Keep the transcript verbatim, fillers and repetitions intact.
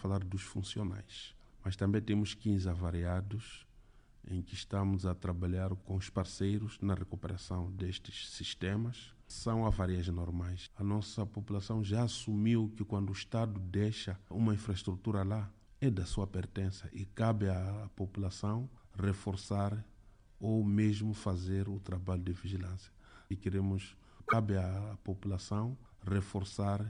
falar dos funcionais. Mas também temos quinze avariados em que estamos a trabalhar com os parceiros na recuperação destes sistemas. São avarias normais. A nossa população já assumiu que quando o Estado deixa uma infraestrutura lá, é da sua pertença e cabe à população reforçar ou mesmo fazer o trabalho de vigilância. E queremos, cabe à população reforçar